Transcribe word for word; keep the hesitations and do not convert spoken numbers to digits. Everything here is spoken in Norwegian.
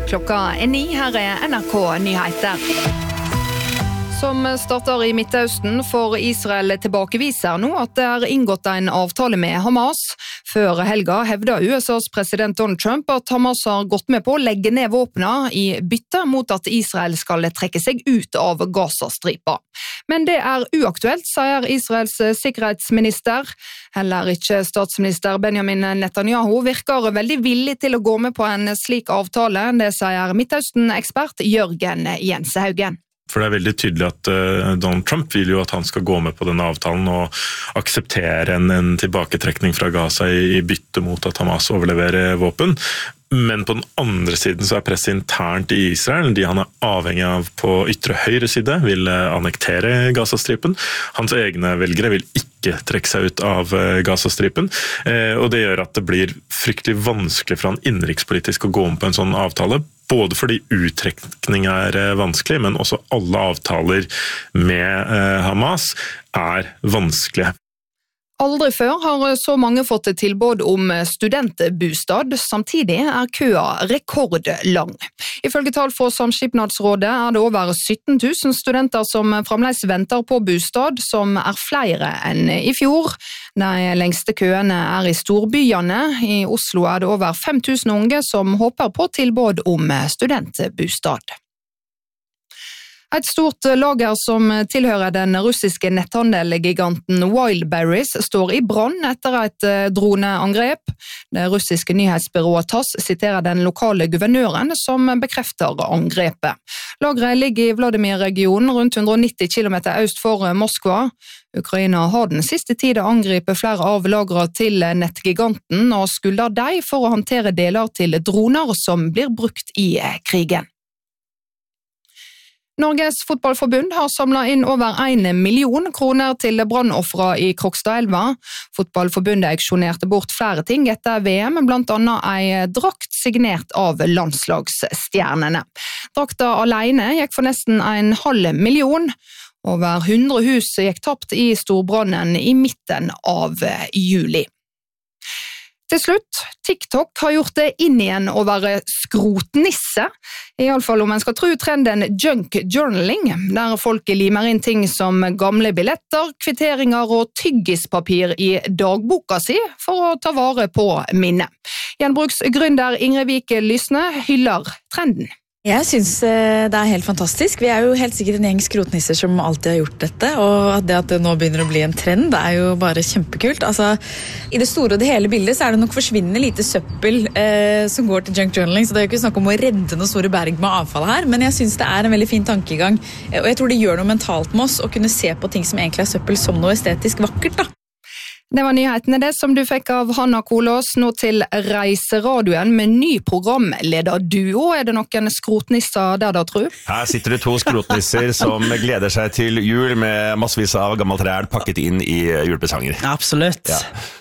Klokka er ni, her er N R K Nyheter. Som starter i Midtøsten, for Israel tilbakeviser nå at det er inngått en avtale med Hamas. Før helga hevda U S A's president Donald Trump at Hamas har gått med på å legge ned våpnene i bytte mot at Israel skal trekke seg ut av Gazastripa. Men det er uaktuelt, sier Israels sikkerhetsminister. Heller ikke statsminister Benjamin Netanyahu virker veldig villig til å gå med på en slik avtale. Det sier Midtøsten-ekspert Jørgen Jensehaugen. For det er veldig tydelig at uh, Donald Trump vil jo at han skal gå med på denne avtalen og akseptere en, en tilbaketrekning fra Gaza i, i bytte mot at Hamas overleverer våpen. Men på den andre siden så er presset internt i Israel, de han er avhengig av på ytre høyre side, vil annektere Gazastripen. Hans egne velgere vil ikke trekke seg ut av Gazastripen, og det gjør at det blir fryktelig vanskelig for han innenrikspolitisk å gå om på en sånn avtale, både fordi uttrekning er vanskelig, men også alle avtaler med Hamas er vanskelige. Aldri før har så mange fått tilbud om studentbostad, samtidig er køa rekordlang. Ifølge tall fra Samskipnadsrådet er det over sytten tusen studenter som fremdeles venter på bostad, som er flere enn i fjor. De lengste køene er i storbyene. I Oslo er det over fem tusen unge som håper på tilbud om studentbostad. Et stort lager som tilhører den russiske netthandelgiganten Wildberries står i brann etter et droneangrep. Det russiske nyhetsbyrået TASS siterer den lokale guvernøren som bekrefter angrepet. Lageret ligger i Vladimir-regionen rundt hundre og nitti kilometer øst for Moskva. Ukraina har den siste tiden angrepet flere av lagrene til nettgiganten og skylder dem for å håndtere deler til droner som blir brukt i krigen. Norges fotballforbund har samlet inn over en million kroner til brannoffere i Krokstadelva. Fotballforbundet auksjonerte bort flere ting etter V M, blant annet en drakt signert av landslagsstjernene. Drakta alene gikk for nesten en halv million. Over hundre hus gikk tapt i storbrannen i midten av juli. Til slutt, TikTok har gjort det inn igjen å være skrotnisse, i alle fall om man skal tro trenden junk journaling, der folk limer inn ting som gamle billetter, kvitteringer og tyggispapir i dagboka si for å ta vare på minnet. Gjenbruksgründer Ingrid Vik Lysne hyller trenden. Jeg synes det er helt fantastisk. Vi er jo helt sikkert en gjeng skrotnisser som alltid har gjort dette, og det at det nå begynner å bli en trend, det er jo bare kjempekult. Altså, i det store og det hele bildet så er det nok forsvinnende lite søppel eh, som går til junk journaling, så det er jo ikke snakk om å redde noen store berg med avfall her, men jeg synes det er en veldig fin tankegang, og jeg tror det gjør noe mentalt med oss å kunne se på ting som egentlig er søppel som noe estetisk vakkert da. Det var nyhetene det som du fikk av Hanna Kolås, nå til Reiseradioen med ny programleder duo. Er det noen skrotnisser der da, tro? Her sitter det to skrotnisser som gleder seg til jul med massevis av gammelt ræl pakket inn i julepresanger. Absolutt. Ja.